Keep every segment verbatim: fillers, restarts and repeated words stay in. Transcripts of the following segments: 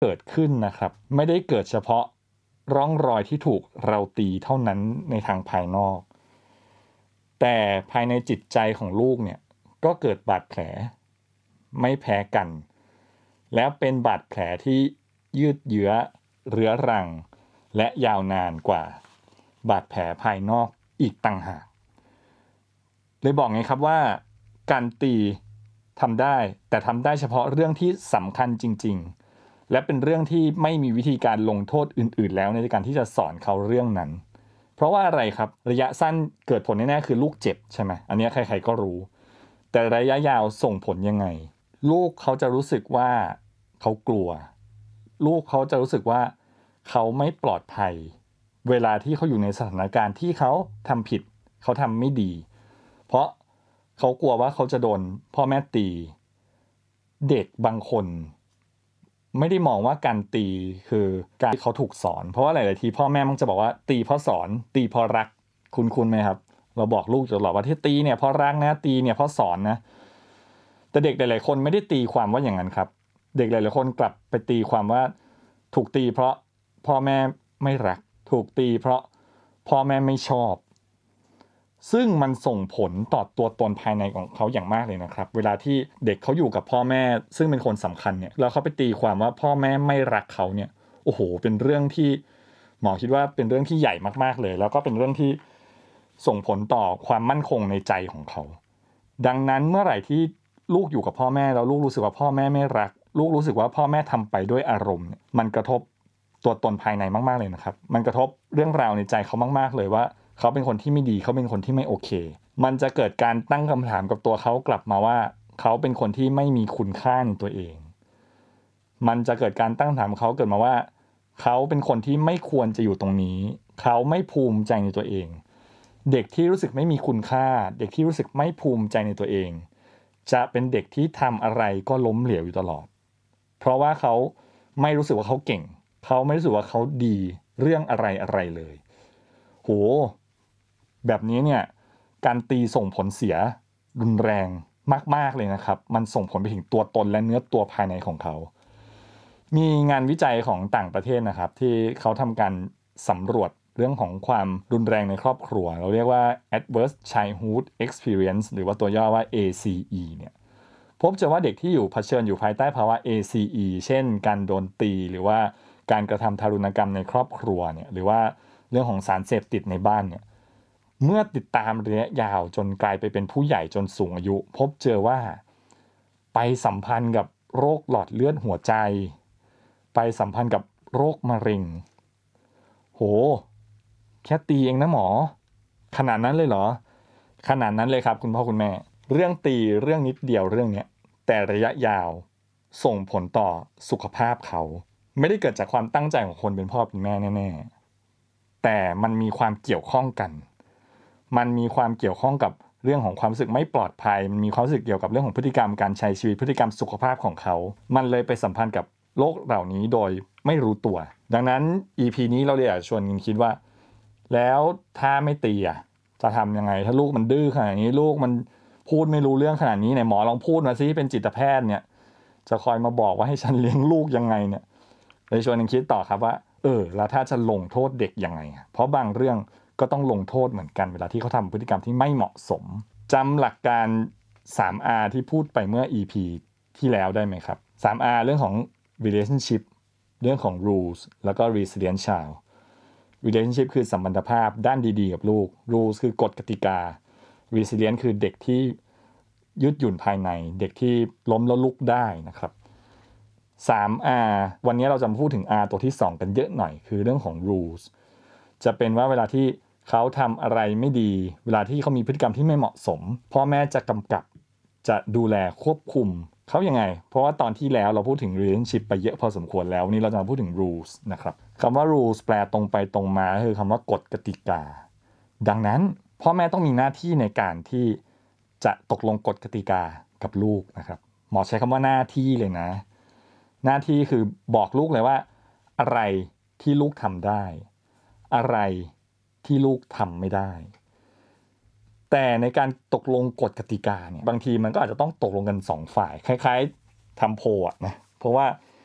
เกิดขึ้นนะครับไม่ได้เกิดเฉพาะร่องรอยที่ถูกเราตีเท่านั้นในทางภายนอกแต่ภายในจิตใจของลูกเนี่ยก็เกิดบาดแผลไม่แพ้กันแล้วเป็นบาดแผลที่ยืดเยื้อเรื้อรังและยาวนานกว่าบาดแผลภายนอกอีกต่างหากเลยบอกไงครับว่าการตีทำได้แต่ทำได้เฉพาะเรื่องที่สำคัญจริงๆและเป็นเรื่องที่ไม่มีวิธีการลงโทษอื่นๆแล้วในการที่จะสอนเขาเรื่องนั้นเพราะว่าอะไรครับระยะสั้นเกิดผลแน่ๆคือลูกเจ็บใช่ไหมอันนี้ใครๆก็รู้แต่ระยะยาวส่งผลยังไงลูกเขาจะรู้สึกว่าเขากลัวลูกเขาจะรู้สึกว่าเขาไม่ปลอดภัยเวลาที่เขาอยู่ในสถานการณ์ที่เขาทำผิดเขาทำไม่ดีเพราะเขากลัวว่าเขาจะโดนพ่อแม่ตีเด็กบางคนไม่ได้มองว่าการตีคือการที่เขาถูกสอนเพราะว่าหลายๆทีพ่อแม่มักจะบอกว่าตีเพราะสอนตีเพราะรักคุณคุณไหมครับเราบอกลูกตลอดว่าที่ตีเนี่ยเพราะรักนะตีเนี่ยเพราะสอนนะแต่เด็กหลายๆคนไม่ได้ตีความว่าอย่างนั้นครับเด็กหลายๆคนกลับไปตีความว่าถูกตีเพราะพ่อแม่ไม่รักถูกตีเพราะพ่อแม่ไม่ชอบซึ่งมันส่งผลต่อตัวตนภายในของเขาอย่างมากเลยนะครับเวลาที่เด็กเขาอยู่กับพ่อแม่ซึ่งเป็นคนสำคัญเนี่ยแล้วเขาไปตีความว่าพ่อแม่ไม่รักเขาเนี่ยโอ้โหเป็นเรื่องที่หมอคิดว่าเป็นเรื่องที่ใหญ่มากๆเลยแล้วก็เป็นเรื่องที่ส่งผลต่อความมั่นคงในใจของเขาดังนั้นเมื่อไหร่ที่ลูกอยู่กับพ่อแม่แล้วลูกรู้สึกว่าพ่อแม่ไม่รักลูกรู้สึกว่าพ่อแม่ทำไปด้วยอารมณ์มันกระทบตัวตนภายในมากๆเลยนะครับมันกระทบเรื่องราวในใจเขามากๆเลยว่าเขาเป็นคนที่ไม่ดีเขาเป็นคนที่ไม่โอเคมันจะเกิดการตั้งคำถามกับตัวเขากลับมาว่าเขาเป็นคนที่ไม่มีคุณค่าในตัวเองมันจะเกิดการตั้งคำถามเขาเกิดมาว่าเขาเป็นคนที่ไม่ควรจะอยู่ตรงนี้เขาไม่ภูมิใจในตัวเองเด็กที่รู้สึกไม่มีคุณค่าเด็กที่รู้สึกไม่ภูมิใจในตัวเองจะเป็นเด็กที่ทำอะไรก็ล้มเหลวอยู่ตลอดเพราะว่าเขาไม่รู้สึกว่าเขาเก่งเขาไม่รู้สึกว่าเขาดีเรื่องอะไรอะไรเลยโหแบบนี้เนี่ยการตีส่งผลเสียรุนแรงมากๆเลยนะครับมันส่งผลไปถึงตัวตนและเนื้อตัวภายในของเขามีงานวิจัยของต่างประเทศนะครับที่เขาทำการสำรวจเรื่องของความรุนแรงในครอบครัวเราเรียกว่า Adverse Childhood Experience หรือว่าตัวย่อว่า เอ ซี อี เนี่ยพบเจอว่าเด็กที่อยู่เผชิญอยู่ภายใต้ภาวะ เอ ซี อี เช่นการโดนตีหรือว่าการกระทำทารุณกรรมในครอบครัวเนี่ยหรือว่าเรื่องของสารเสพติดในบ้านเนี่ยเมื่อติดตามระยะยาวจนกลายไปเป็นผู้ใหญ่จนสูงอายุพบเจอว่าไปสัมพันธ์กับโรคหลอดเลือดหัวใจไปสัมพันธ์กับโรคมะเร็งโหแค่ตีเองนะหมอขนาดนั้นเลยเหรอขนาดนั้นเลยครับคุณพ่อคุณแม่เรื่องตีเรื่องนิดเดียวเรื่องนี้แต่ระยะยาวส่งผลต่อสุขภาพเขาไม่ได้เกิดจากความตั้งใจของคนเป็นพ่อเป็นแม่แน่ๆแต่มันมีความเกี่ยวข้องกันมันมีความเกี่ยวข้องกับเรื่องของความรู้สึกไม่ปลอดภัยมันมีความรู้สึกเกี่ยวกับเรื่องของพฤติกรรมการใช้ชีวิตพฤติกรรมสุขภาพของเขามันเลยไปสัมพันธ์กับโรคเหล่านี้โดยไม่รู้ตัวดังนั้น อี พี นี้เราเลยอยากชวนกันคิดว่าแล้วถ้าไม่ตีอ่ะจะทำยังไงถ้าลูกมันดื้อขนาดนี้ลูกมันพูดไม่รู้เรื่องขนาดนี้ไหนหมอลองพูดมาซิเป็นจิตแพทย์เนี่ยจะคอยมาบอกว่าให้ฉันเลี้ยงลูกยังไงเนี่ยเลยชวนกันคิดต่อครับว่าเออแล้วถ้าจะลงโทษเด็กยังไงเพราะบางเรื่องก็ต้องลงโทษเหมือนกันเวลาที่เขาทำพฤติกรรมที่ไม่เหมาะสมจำหลักการ ทรี อาร์ ที่พูดไปเมื่อ อี พี ที่แล้วได้ไหมครับ ทรี อาร์ เรื่องของ relationship เรื่องของ rules แล้วก็ resilient child relationship คือสัมพันธภาพด้านดีๆกับลูก rules คือกฎกติกา resilient คือเด็กที่ยืดหยุ่นภายในเด็กที่ล้มแล้วลุกได้นะครับ ทรี อาร์ วันนี้เราจะมาพูดถึง R ตัวที่สองกันเยอะหน่อยคือเรื่องของ rules จะเป็นว่าเวลาที่เขาทำอะไรไม่ดีเวลาที่เขามีพฤติกรรมที่ไม่เหมาะสมพ่อแม่จะกำกับจะดูแลควบคุมเขายังไงเพราะว่าตอนที่แล้วเราพูดถึง relationship ไปเยอะพอสมควรแล้ววันนี้เราจะมาพูดถึง rules นะครับคำว่า rules แปลตรงไปตรงมาคือคำว่ากฎกติกาดังนั้นพ่อแม่ต้องมีหน้าที่ในการที่จะตกลงกฎกติกากับลูกนะครับหมอใช้คำว่าหน้าที่เลยนะหน้าที่คือบอกลูกเลยว่าอะไรที่ลูกทำได้อะไรที่ลูกทำไม่ได้แต่ในการตกลงกฎกติกาเนี่ยบางทีมันก็อาจจะต้องตกลงกันสองฝ่ายคล้ายๆทำโพลอะนะเพราะว่า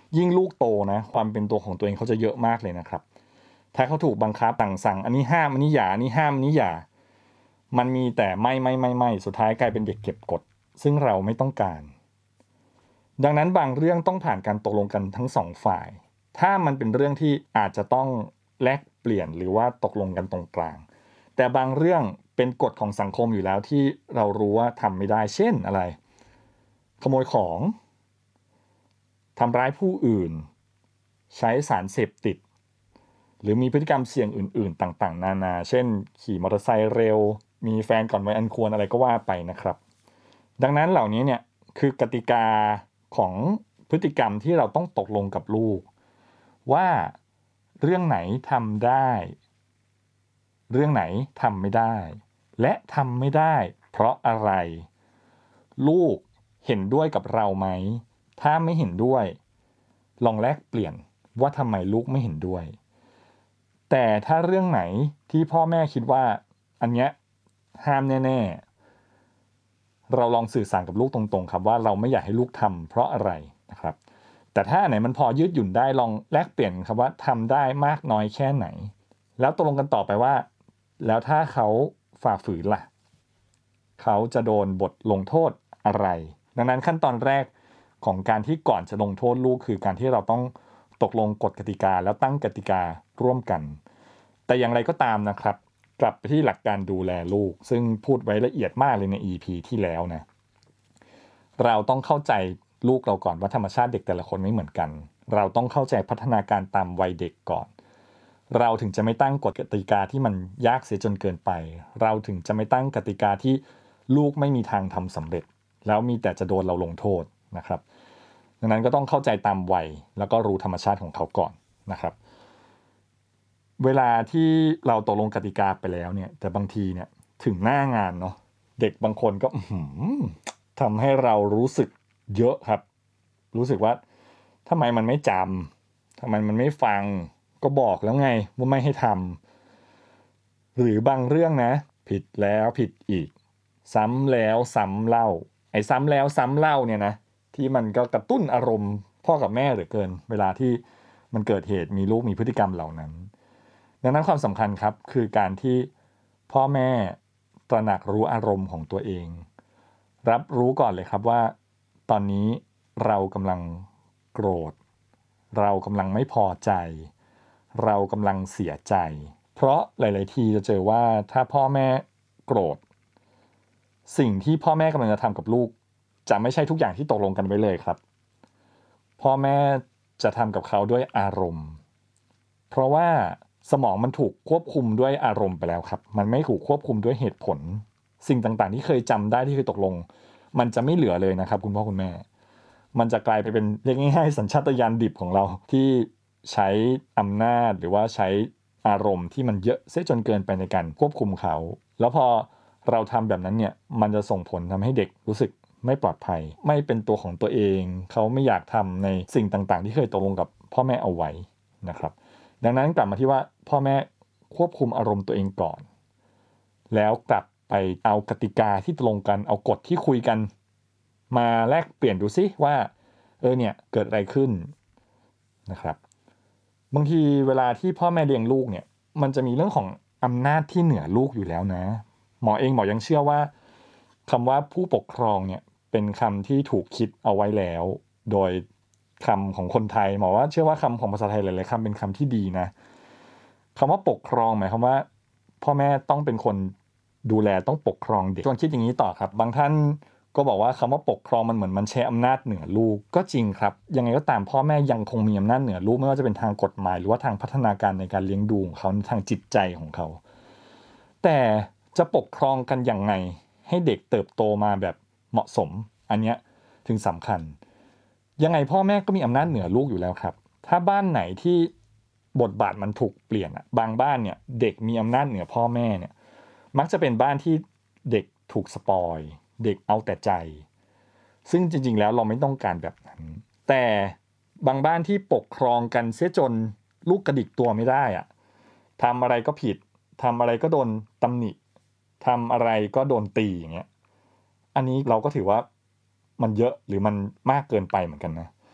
ยิ่งลูกโตนะความเป็นตัวของตัวเองเขาจะเยอะมากเลยนะครับถ้าเขาถูกบังคับสั่งสั่งอันนี้ห้ามอันนี้อย่าอันนี้ห้ามอันนี้อย่ามันมีแต่ไม่ไม่ไม่ไม่สุดท้ายกลายเป็นเด็กเก็บกดซึ่งเราไม่ต้องการดังนั้นบางเรื่องต้องผ่านการตกลงกันทั้งสองฝ่ายถ้ามันเป็นเรื่องที่อาจจะต้องแลกเปลี่ยนหรือว่าตกลงกันตรงกลางแต่บางเรื่องเป็นกฎของสังคมอยู่แล้วที่เรารู้ว่าทำไม่ได้เช่นอะไรขโมยของทำร้ายผู้อื่นใช้สารเสพติดหรือมีพฤติกรรมเสี่ยงอื่นๆต่างๆนานาเช่นขี่มอเตอร์ไซค์เร็วมีแฟนก่อนวัยอันควรอะไรก็ว่าไปนะครับดังนั้นเหล่านี้เนี่ยคือกติกาของพฤติกรรมที่เราต้องตกลงกับลูกว่าเรื่องไหนทำได้เรื่องไหนทำไม่ได้และทำไม่ได้เพราะอะไรลูกเห็นด้วยกับเราไหมถ้าไม่เห็นด้วยลองแลกเปลี่ยนว่าทำไมลูกไม่เห็นด้วยแต่ถ้าเรื่องไหนที่พ่อแม่คิดว่าอันเนี้ยห้ามแน่ๆเราลองสื่อสารกับลูกตรงๆครับว่าเราไม่อยากให้ลูกทำเพราะอะไรนะครับแต่ถ้าอันไหนมันพอยืดหยุ่นได้ลองแลกเปลี่ยนครับว่าทำได้มากน้อยแค่ไหนแล้วตกลงกันต่อไปว่าแล้วถ้าเขาฝ่าฝืนล่ะเขาจะโดนบทลงโทษอะไรดังนั้นขั้นตอนแรกของการที่ก่อนจะลงโทษลูกคือการที่เราต้องตกลงกฎกติกาแล้วตั้งกติการ่วมกันแต่อย่างไรก็ตามนะครับกลับไปที่หลักการดูแลลูกซึ่งพูดไว้ละเอียดมากเลยใน อี พี ที่แล้วนะเราต้องเข้าใจลูกเราก่อนว่าธรรมชาติเด็กแต่ละคนไม่เหมือนกันเราต้องเข้าใจพัฒนาการตามวัยเด็กก่อนเราถึงจะไม่ตั้งกฎกติกาที่มันยากเสียจนเกินไปเราถึงจะไม่ตั้งกติกาที่ลูกไม่มีทางทำสำเร็จแล้วมีแต่จะโดนเราลงโทษนะครับดังนั้นก็ต้องเข้าใจตามวัยแล้วก็รู้ธรรมชาติของเขาก่อนนะครับเวลาที่เราตกลงกติกาไปแล้วเนี่ยแต่บางทีเนี่ยถึงหน้างานเนาะเด็กบางคนก็ทำให้เรารู้สึกเยอะครับรู้สึกว่าทำไมมันไม่จำทำไมมันไม่ฟังก็บอกแล้วไงว่าไม่ให้ทำหรือบางเรื่องนะผิดแล้วผิดอีกซ้ำแล้วซ้ำเล่าไอ้ซ้ำแล้วซ้ำเล่าเนี่ยนะที่มันก็กระตุ้นอารมณ์พ่อกับแม่เหลือเกินเวลาที่มันเกิดเหตุมีลูกมีพฤติกรรมเหล่านั้นดังนั้นความสำคัญครับคือการที่พ่อแม่ตระหนักรู้อารมณ์ของตัวเองรับรู้ก่อนเลยครับว่าตอนนี้เรากำลังโกรธเรากำลังไม่พอใจเรากำลังเสียใจเพราะหลายๆทีจะเจอว่าถ้าพ่อแม่โกรธสิ่งที่พ่อแม่กำลังจะทำกับลูกจะไม่ใช่ทุกอย่างที่ตกลงกันไว้เลยครับพ่อแม่จะทำกับเขาด้วยอารมณ์เพราะว่าสมองมันถูกควบคุมด้วยอารมณ์ไปแล้วครับมันไม่ถูกควบคุมด้วยเหตุผลสิ่งต่างๆที่เคยจำได้ที่เคยตกลงมันจะไม่เหลือเลยนะครับคุณพ่อคุณแม่มันจะกลายไปเป็นเรียกง่ายๆสัญชาตญาณดิบของเราที่ใช้อำนาจหรือว่าใช้อารมณ์ที่มันเยอะเสียจนเกินไปในการควบคุมเขาแล้วพอเราทำแบบนั้นเนี่ยมันจะส่งผลทำให้เด็กรู้สึกไม่ปลอดภัยไม่เป็นตัวของตัวเองเขาไม่อยากทำในสิ่งต่างๆที่เคยตกลงกับพ่อแม่เอาไว้นะครับดังนั้นกลับมาที่ว่าพ่อแม่ควบคุมอารมณ์ตัวเองก่อนแล้วกลับไปเอากติกาที่ตรงกันเอากฎที่คุยกันมาแลกเปลี่ยนดูซิว่าเออเนี่ยเกิดอะไรขึ้นนะครับบางทีเวลาที่พ่อแม่เลี้ยงลูกเนี่ยมันจะมีเรื่องของอำนาจที่เหนือลูกอยู่แล้วนะหมอเองหมอยังเชื่อว่าคำว่าผู้ปกครองเนี่ยเป็นคำที่ถูกคิดเอาไว้แล้วโดยคำของคนไทยหมอว่าเชื่อว่าคำของภาษาไทยหลายๆคำเป็นคำที่ดีนะคำว่าปกครองหมายความว่าพ่อแม่ต้องเป็นคนดูแลต้องปกครองเด็กชวนคิดอย่างนี้ต่อครับบางท่านก็บอกว่าคำว่าปกครองมันเหมือนมันใช้อำนาจเหนือลูกก็จริงครับยังไงก็ตามพ่อแม่ยังคงมีอำนาจเหนือลูกไม่ว่าจะเป็นทางกฎหมายหรือว่าทางพัฒนาการในการเลี้ยงดูของเขาทางจิตใจของเขาแต่จะปกครองกันยังไงให้เด็กเติบโตมาแบบเหมาะสมอันเนี้ยถึงสำคัญยังไงพ่อแม่ก็มีอำนาจเหนือลูกอยู่แล้วครับถ้าบ้านไหนที่บทบาทมันถูกเปลี่ยนอะบางบ้านเนี่ยเด็กมีอำนาจเหนือพ่อแม่เนี่ยมักจะเป็นบ้านที่เด็กถูกสปอยเด็กเอาแต่ใจซึ่งจริงๆแล้วเราไม่ต้องการแบบนั้นแต่บางบ้านที่ปกครองกันเสียจนลูกกระดิกตัวไม่ได้อะทำอะไรก็ผิดทำอะไรก็โดนตำหนิทำอะไรก็โดนตีอย่างเงี้ยอันนี้เราก็ถือว่ามันเยอะหรือมันมากเกินไปเหมือนกันนะ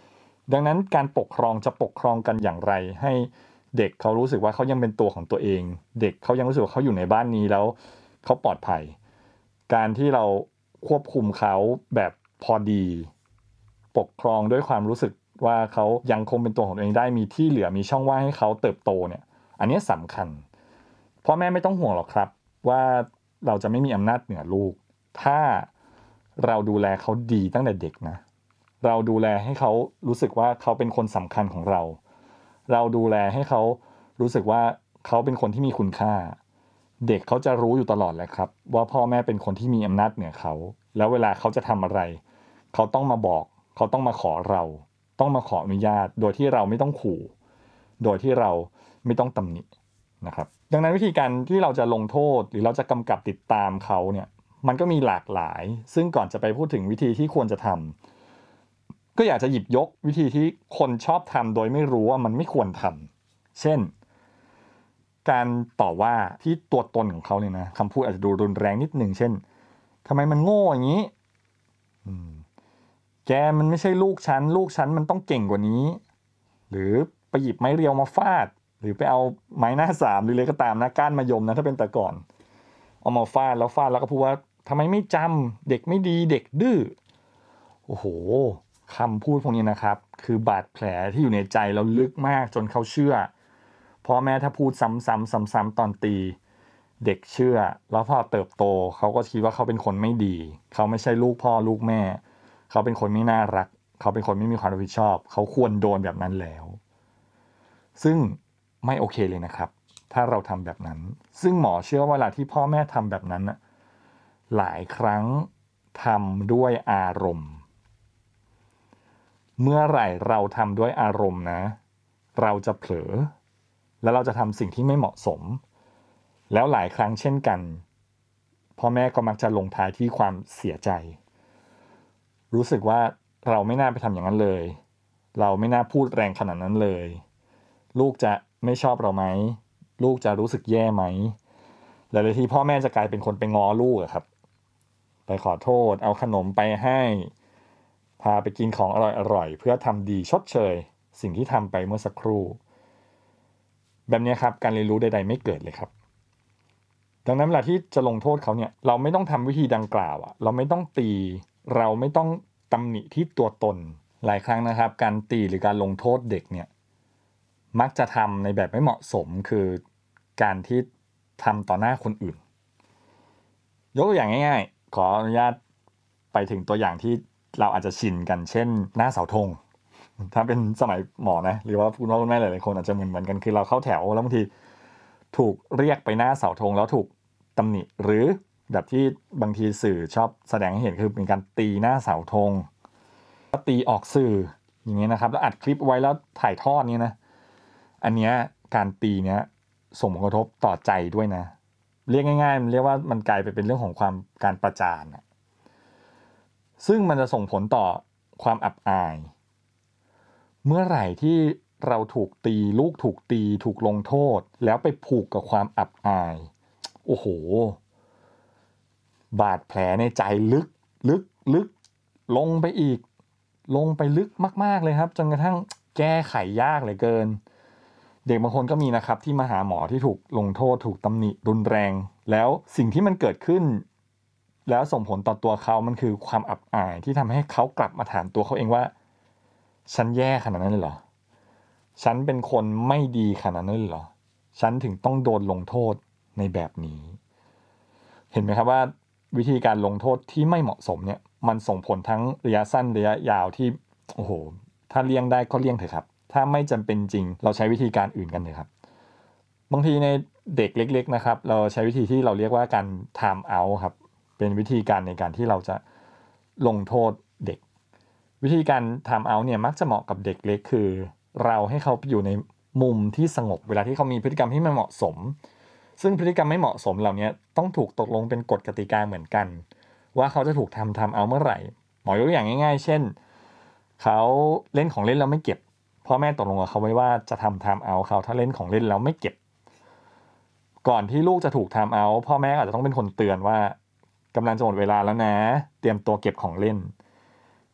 ดังนั้นการปกครองจะปกครองกันอย่างไรให้เด็กเขารู้สึกว่าเขายังเป็นตัวของตัวเองเด็กเขายังรู้สึกว่าเขาอยู่ในบ้านนี้แล้วเขาปลอดภัยการที่เราควบคุมเขาแบบพอดีปกครองด้วยความรู้สึกว่าเขายังคงเป็นตัวของตัวเองได้มีที่เหลือมีช่องว่างให้เขาเติบโตเนี่ยอันนี้สำคัญพ่อแม่ไม่ต้องห่วงหรอกครับว่าเราจะไม่มีอำนาจเหนือลูกถ้าเราดูแลเขาดีตั้งแต่เด็กนะเราดูแลให้เขารู้สึกว่าเขาเป็นคนสำคัญของเรา เราดูแลให้เขารู้สึกว่าเขาเป็นคนที่มีคุณค่า เด็กเขาจะรู้อยู่ตลอดแหละครับว่าพ่อแม่เป็นคนที่มีอำนาจเหนือเขา แล้วเวลาเขาจะทำอะไร เขาต้องมาบอก เขาต้องมาขอเรา ต้องมาขออนุญาต โดยที่เราไม่ต้องขู่ โดยที่เราไม่ต้องตำหนินะครับ ดังนั้นวิธีการที่เราจะลงโทษหรือเราจะกำกับติดตามเขาเนี่ย มันก็มีหลากหลาย ซึ่งก่อนจะไปพูดถึงวิธีที่ควรจะทำก็อยากจะหยิบยกวิธีที่คนชอบทำโดยไม่รู้ว่ามันไม่ควรทำเช่นการต่อว่าที่ตัวตนของเขาเนี่ยนะคำพูดอาจจะดูรุนแรงนิดหนึ่งเช่นทำไมมันโง่อย่างนี้แกมันไม่ใช่ลูกฉันลูกฉันมันต้องเก่งกว่านี้หรือไปหยิบไม้เรียวมาฟาดหรือไปเอาไม้หน้าสามหรืออะไรก็ตามนะก้านมะยมนะถ้าเป็นแต่ก่อนเอามาฟาดแล้วฟาดแล้วก็พูดว่าทำไมไม่จำเด็กไม่ดีเด็กดื้อโอ้โหคำพูดพวกนี้นะครับคือบาดแผลที่อยู่ในใจเราลึกมากจนเขาเชื่อพ่อแม่ถ้าพูดซ้ำๆซ้ำๆตอนตีเด็กเชื่อแล้วพอเติบโตเขาก็คิดว่าเขาเป็นคนไม่ดีเขาไม่ใช่ลูกพ่อลูกแม่เขาเป็นคนไม่น่ารักเขาเป็นคนไม่มีความรับผิดชอบเขาควรโดนแบบนั้นแล้วซึ่งไม่โอเคเลยนะครับถ้าเราทำแบบนั้นซึ่งหมอเชื่อว่าเวลาที่พ่อแม่ทำแบบนั้นหลายครั้งทำด้วยอารมณ์เมื่อไหร่เราทำด้วยอารมณ์นะเราจะเผลอแล้วเราจะทำสิ่งที่ไม่เหมาะสมแล้วหลายครั้งเช่นกันพ่อแม่ก็มักจะลงท้ายที่ความเสียใจรู้สึกว่าเราไม่น่าไปทำอย่างนั้นเลยเราไม่น่าพูดแรงขนาดนั้นเลยลูกจะไม่ชอบเราไหมลูกจะรู้สึกแย่ไหมหลายๆทีพ่อแม่จะกลายเป็นคนไปง้อลูกอะครับไปขอโทษเอาขนมไปให้พาไปกินของอร่อยๆเพื่อทำดีชดเชยสิ่งที่ทำไปเมื่อสักครู่แบบนี้ครับการเรียนรู้ใดๆไม่เกิดเลยครับดังนั้นเวลาที่จะลงโทษเขาเนี่ยเราไม่ต้องทำวิธีดังกล่าวอะเราไม่ต้องตีเราไม่ต้องตำหนิที่ตัวตนหลายครั้งนะครับการตีหรือการลงโทษเด็กเนี่ยมักจะทำในแบบไม่เหมาะสมคือการที่ทำต่อหน้าคนอื่นยกตัวอย่างง่ายๆขออนุญาตไปถึงตัวอย่างที่เราอาจจะชินกันเช่นหน้าเสาธงถ้าเป็นสมัยหมอนะหรือว่าคุณพ่อคุณแม่หลายๆคนอาจจะเหมือนเหมือนกันคือเราเข้าแถวแล้วบางทีถูกเรียกไปหน้าเสาธงแล้วถูกตำหนิหรือแบบที่บางทีสื่อชอบแสดงให้เห็นคือเป็นการตีหน้าเสาธงแล้วตีออกสื่ออย่างเงี้ยนะครับแล้วอัดคลิปไว้แล้วถ่ายทอดนี้นะอันเนี้ยการตีเนี้ยส่งผลกระทบต่อใจด้วยนะเรียกง่ายๆมันเรียกว่ามันกลายไปเป็นเรื่องของความการประจานนะซึ่งมันจะส่งผลต่อความอับอายเมื่อไหร่ที่เราถูกตีลูกถูกตีถูกลงโทษแล้วไปผูกกับความอับอายโอ้โหบาดแผลในใจลึกลึกลึกลงไปอีกลงไปลึกมากๆเลยครับจนกระทั่งแก้ไขยากเหลือเกินเด็กบางคนก็มีนะครับที่มาหาหมอที่ถูกลงโทษถูกตำหนิรุนแรงแล้วสิ่งที่มันเกิดขึ้นแล้วส่งผลต่อตัวเขามันคือความอับอายที่ทำให้เขากลับมาถามตัวเขาเองว่าฉันแย่ขนาดนั้นเลยเหรอฉันเป็นคนไม่ดีขนาดนั้นเลยเหรอฉันถึงต้องโดนลงโทษในแบบนี้เห็นไหมครับว่าวิธีการลงโทษที่ไม่เหมาะสมเนี่ยมันส่งผลทั้งระยะสั้นระยะยาวที่โอ้โหถ้าเลี่ยงได้ก็เลี่ยงเถอะครับถ้าไม่จำเป็นจริงเราใช้วิธีการอื่นกันเถอะครับบางทีในเด็กเล็กๆนะครับเราใช้วิธีที่เราเรียกว่าการ time out ครับเป็นวิธีการในการที่เราจะลงโทษเด็กวิธีการ time out เนี่ยมักจะเหมาะกับเด็กเล็กคือเราให้เขาอยู่ในมุมที่สงบเวลาที่เขามีพฤติกรรมที่ไม่เหมาะสมซึ่งพฤติกรรมไม่เหมาะสมเหล่านี้ต้องถูกตกลงเป็นกฎกติกาเหมือนกันว่าเขาจะถูกทำ time out เมื่อไหร่หมอยกตัวอย่างง่ายๆเช่นเขาเล่นของเล่นแล้วไม่เก็บพ่อแม่ตกลงกับเขาไว้ว่าจะทำ time out เขาถ้าเล่นของเล่นแล้วไม่เก็บก่อนที่ลูกจะถูก time out พ่อแม่อาจจะต้องเป็นคนเตือนว่ากำลังจะหมดเวลาแล้วนะเตรียมตัวเก็บของเล่น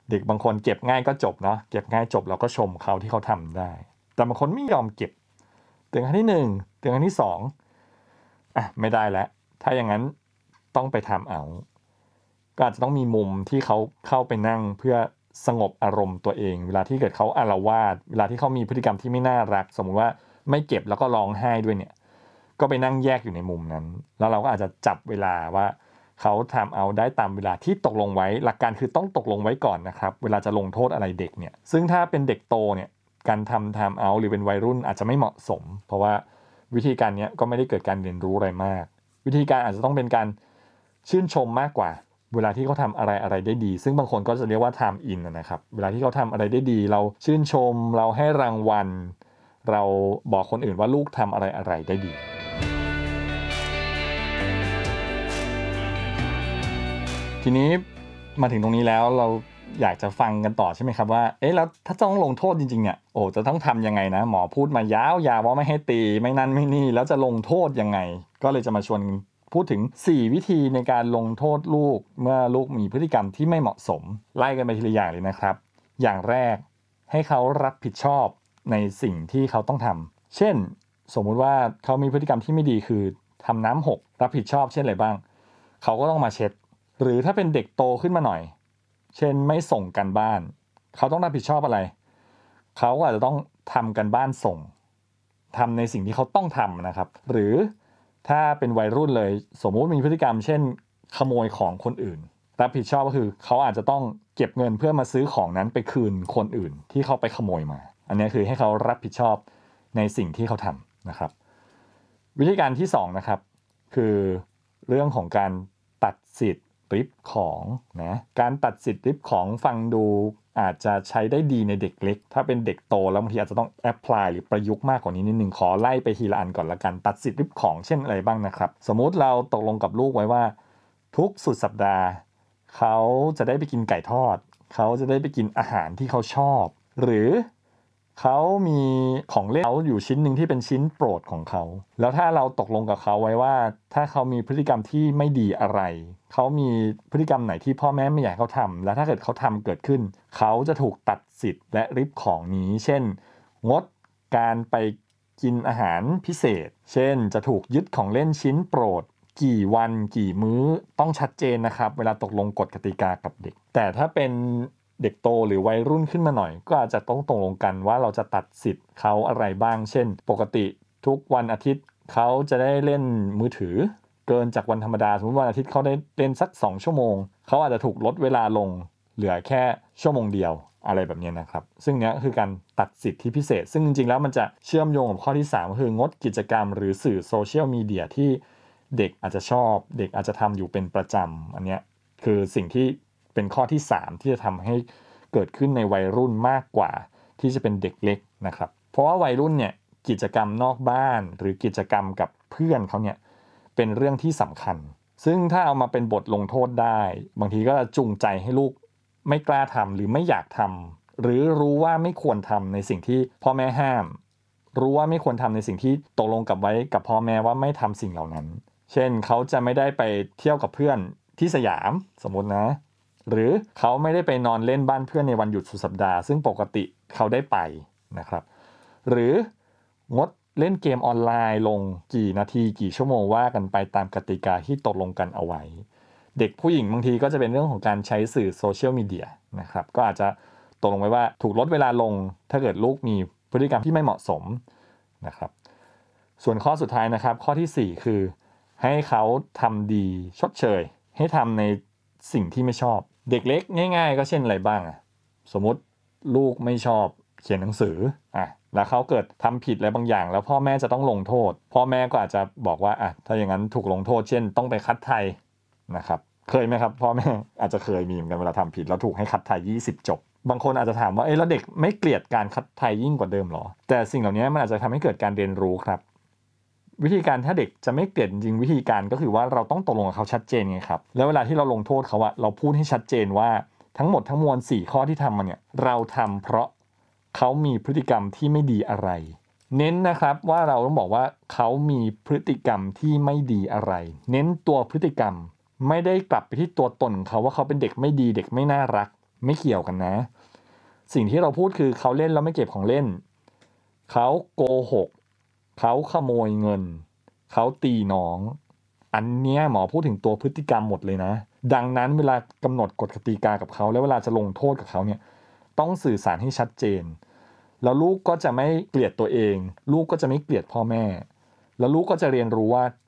เด็กบางคนเก็บง่ายก็จบเนาะเก็บง่ายจบเราก็ชมเขาที่เขาทำได้แต่บางคนไม่ยอมเก็บเตือนครั้งที่หนึ่งเตือนครั้งที่สองอ่ะไม่ได้แล้วถ้าอย่างนั้นต้องไปทำเอาก็อาจจะต้องมีมุมที่เขาเข้าไปนั่งเพื่อสงบอารมณ์ตัวเองเวลาที่เกิดเขาอาละวาดเวลาที่เขามีพฤติกรรมที่ไม่น่ารักสมมุติว่าไม่เก็บแล้วก็ร้องไห้ด้วยเนี่ยก็ไปนั่งแยกอยู่ในมุมนั้นแล้วเราก็อาจจะจับเวลาว่าเขาทำเอาได้ตามเวลาที่ตกลงไว้หลักการคือต้องตกลงไว้ก่อนนะครับเวลาจะลงโทษอะไรเด็กเนี่ยซึ่งถ้าเป็นเด็กโตเนี่ยการทำ time out หรือเป็นวัยรุ่นอาจจะไม่เหมาะสมเพราะว่าวิธีการนี้ก็ไม่ได้เกิดการเรียนรู้อะไรมากวิธีการอาจจะต้องเป็นการชื่นชมมากกว่าเวลาที่เขาทำอะไรอะไรได้ดีซึ่งบางคนก็จะเรียกว่า time in นะครับเวลาที่เขาทำอะไรได้ดีเราชื่นชมเราให้รางวัลเราบอกคนอื่นว่าลูกทำอะไรอะไรได้ดีทีนี้มาถึงตรงนี้แล้วเราอยากจะฟังกันต่อใช่ไหมครับว่าเอ๊ะแล้วถ้าต้องลงโทษจริงๆเนี่ยโอ้จะต้องทำยังไงนะหมอพูดมายาวๆว่าไม่ให้ตีไม่นั่นไม่นี่แล้วจะลงโทษยังไงก็เลยจะมาชวนพูดถึงสี่วิธีในการลงโทษลูกเมื่อลูกมีพฤติกรรมที่ไม่เหมาะสมไล่กันไปทีละอย่างเลยนะครับอย่างแรกให้เขารับผิดชอบในสิ่งที่เขาต้องทำเช่นสมมุติว่าเขามีพฤติกรรมที่ไม่ดีคือทำน้ำหกรับผิดชอบเช่นอะไรบ้างเขาก็ต้องมาเช็ดหรือถ้าเป็นเด็กโตขึ้นมาหน่อยเช่นไม่ส่งกันบ้านเขาต้องรับผิดชอบอะไรเขาก็อาจจะต้องทำกันบ้านส่งทำในสิ่งที่เขาต้องทำนะครับหรือถ้าเป็นวัยรุ่นเลยสมมุติมีพฤติกรรมเช่นขโมยของคนอื่นรับผิดชอบก็คือเขาอาจจะต้องเก็บเงินเพื่อมาซื้อของนั้นไปคืนคนอื่นที่เขาไปขโมยมาอันนี้คือให้เขารับผิดชอบในสิ่งที่เขาทำนะครับวิธีการที่สองนะครับคือเรื่องของการตัดสิทธิ์ริบของนะการตัดสิทธิ์ริบของฟังดูอาจจะใช้ได้ดีในเด็กเล็กถ้าเป็นเด็กโตแล้วบางทีอาจจะต้องแอพพลายหรือประยุกต์มากกว่านี้นิดนึงขอไล่ไปทีละอันก่อนละกันตัดสิทธิ์ริบของเช่นอะไรบ้างนะครับสมมุติเราตกลงกับลูกไว้ว่าทุกสุดสัปดาห์เขาจะได้ไปกินไก่ทอดเขาจะได้ไปกินอาหารที่เขาชอบหรือเขามีของเล่นเขาอยู่ชิ้นหนึ่งที่เป็นชิ้นโปรดของเขาแล้วถ้าเราตกลงกับเขาไว้ว่าถ้าเขามีพฤติกรรมที่ไม่ดีอะไรเขามีพฤติกรรมไหนที่พ่อแม่ไม่อยากให้เขาทำแล้วถ้าเกิดเขาทำเกิดขึ้นเขาจะถูกตัดสิทธิ์และริบของนี้เช่นงดการไปกินอาหารพิเศษเช่นจะถูกยึดของเล่นชิ้นโปรดกี่วันกี่มื้อต้องชัดเจนนะครับเวลาตกลงกฎกติกากับเด็กแต่ถ้าเป็นเด็กโตหรือวัยรุ่นขึ้นมาหน่อยก็อาจจะต้องตกลงกันว่าเราจะตัดสิทธิ์เขาอะไรบ้างเช่นปกติทุกวันอาทิตย์เขาจะได้เล่นมือถือเกินจากวันธรรมดาสมมติวันอาทิตย์เขาได้เล่นสักสองชั่วโมงเขาอาจจะถูกลดเวลาลงเหลือแค่ชั่วโมงเดียวอะไรแบบนี้นะครับซึ่งเนี้ยคือการตัดสิทธิ์ที่พิเศษซึ่งจริงๆแล้วมันจะเชื่อมโยงกับข้อที่สามก็คืองดกิจกรรมหรือสื่อโซเชียลมีเดียที่เด็กอาจจะชอบเด็กอาจจะทำอยู่เป็นประจำอันเนี้ยคือสิ่งที่เป็นข้อที่สามที่จะทำให้เกิดขึ้นในวัยรุ่นมากกว่าที่จะเป็นเด็กเล็กนะครับเพราะว่าวัยรุ่นเนี่ยกิจกรรมนอกบ้านหรือกิจกรรมกับเพื่อนเขาเนี่ยเป็นเรื่องที่สำคัญซึ่งถ้าเอามาเป็นบทลงโทษได้บางทีก็จูงใจให้ลูกไม่กล้าทำหรือไม่อยากทำหรือรู้ว่าไม่ควรทำในสิ่งที่พ่อแม่ห้ามรู้ว่าไม่ควรทำในสิ่งที่ตกลงกับไว้กับพ่อแม่ว่าไม่ทำสิ่งเหล่านั้นเช่นเขาจะไม่ได้ไปเที่ยวกับเพื่อนที่สยามสมมตินะหรือเขาไม่ได้ไปนอนเล่นบ้านเพื่อนในวันหยุดสุดสัปดาห์ซึ่งปกติเขาได้ไปนะครับหรืองดเล่นเกมออนไลน์ลงกี่นาทีกี่ชั่วโมงว่ากันไปตามกติกาที่ตกลงกันเอาไว้เด็กผู้หญิงบางทีก็จะเป็นเรื่องของการใช้สื่อโซเชียลมีเดียนะครับก็อาจจะตกลงไว้ว่าถูกลดเวลาลงถ้าเกิดลูกมีพฤติกรรมที่ไม่เหมาะสมนะครับส่วนข้อสุดท้ายนะครับข้อที่สี่คือให้เขาทำดีชดเชยให้ทำในสิ่งที่ไม่ชอบเด็กเล็กง่ายๆก็เช่นอะไรบ้างอ่ะสมมติลูกไม่ชอบเขียนหนังสืออ่ะแล้วเขาเกิดทำผิดอะไรบางอย่างแล้วพ่อแม่จะต้องลงโทษพ่อแม่ก็อาจจะบอกว่าอ่ะถ้าอย่างนั้นถูกลงโทษเช่นต้องไปคัดไทยนะครับเคยไหมครับพ่อแม่อาจจะเคยมีเหมือนกันเวลาทำผิดแล้วถูกให้คัดไทยยี่สิบจบบางคนอาจจะถามว่าเอ้แล้วเด็กไม่เกลียดการคัดไทยยิ่งกว่าเดิมหรอแต่สิ่งเหล่านี้มันอาจจะทำให้เกิดการเรียนรู้ครับวิธีการถ้าเด็กจะไม่เกลียดจริงวิธีการก็คือว่าเราต้องตกลงกับเขาชัดเจนไงครับแล้วเวลาที่เราลงโทษเขาอะเราพูดให้ชัดเจนว่าทั้งหมดทั้งมวลสี่ข้อที่ทำมาเนี่ยเราทำเพราะเขามีพฤติกรรมที่ไม่ดีอะไรเน้นนะครับว่าเราต้องบอกว่าเขามีพฤติกรรมที่ไม่ดีอะไรเน้นตัวพฤติกรรมไม่ได้กลับไปที่ตัวตนเขาว่าเขาเป็นเด็กไม่ดีเด็กไม่น่ารักไม่เกี่ยวกันนะสิ่งที่เราพูดคือเขาเล่นแล้วไม่เก็บของเล่นเขาโกหกเขาขโมยเงินเขาตีน้องอันเนี้ยหมอพูดถึงตัวพฤติกรรมหมดเลยนะดังนั้นเวลากำหนดกฎกติกากับเขาแล้วเวลาจะลงโทษกับเขาเนี่ยต้องสื่อสารให้ชัดเจนแล้วลูกก็จะไม่เกลียดตัวเองลูกก็จะไม่เกลียดพ่อแม่แล้วลูกก็จะเรียนรู้ว่า